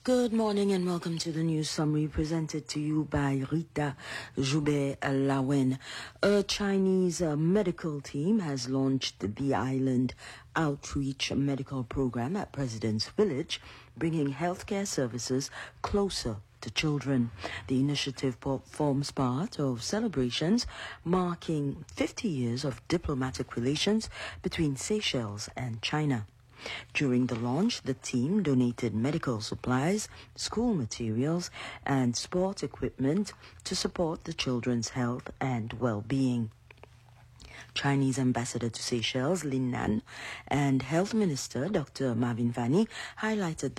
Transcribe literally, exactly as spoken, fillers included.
Good morning and welcome to the news summary presented to you by Rita Joubert Lawin. A Chinese uh, medical team has launched the Island Outreach Medical Program at President's Village, bringing healthcare services closer to children. The initiative forms part of celebrations marking fifty years of diplomatic relations between Seychelles and China. During the launch, the team donated medical supplies, school materials, and sport equipment to support the children's health and well-being. Chinese Ambassador to Seychelles, Lin Nan, and Health Minister Doctor Marvin Vani highlighted the